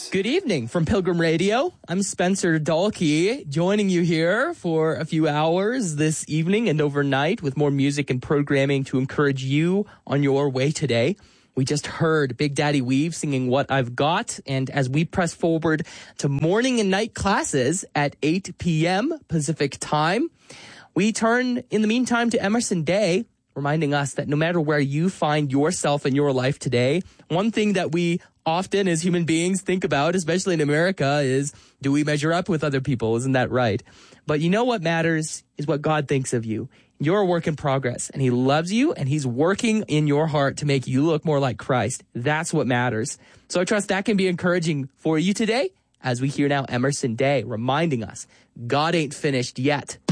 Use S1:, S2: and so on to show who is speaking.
S1: Good evening from Pilgrim Radio. I'm Spencer Dalkey, joining you here for a few hours this evening and overnight with more music and programming to encourage you on your way today. We just heard Big Daddy Weave singing What I've Got, and as we press forward to morning and night classes at 8 p.m. Pacific time, we turn in the meantime to Emerson Day, reminding us that no matter where you find yourself in your life today, one thing that we often as human beings think about, especially in America, is do we measure up with other people? Isn't that right? But you know what matters is what God thinks of you. You're a work in progress, and he loves you, and he's working in your heart to make you look more like Christ. That's what matters. So I trust that can be encouraging for you today as we hear now Emerson Day reminding us God ain't finished yet.